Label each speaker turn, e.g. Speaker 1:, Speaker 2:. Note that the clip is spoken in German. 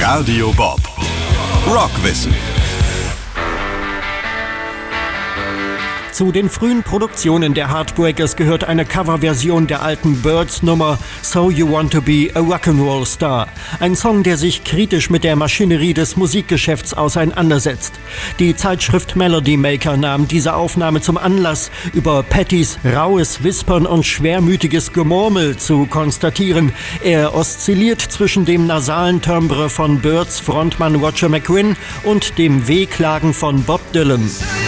Speaker 1: Radio Bob. Rockwissen.
Speaker 2: Zu den frühen Produktionen der Heartbreakers gehört eine Coverversion der alten Byrds-Nummer So You Want to Be a Rock'n'Roll Star. Ein Song, der sich kritisch mit der Maschinerie des Musikgeschäfts auseinandersetzt. Die Zeitschrift Melody Maker nahm diese Aufnahme zum Anlass, über Pattys raues Wispern und schwermütiges Gemurmel zu konstatieren. Er oszilliert zwischen dem nasalen Timbre von Byrds Frontmann Roger McGuinn und dem Wehklagen von Bob Dylan.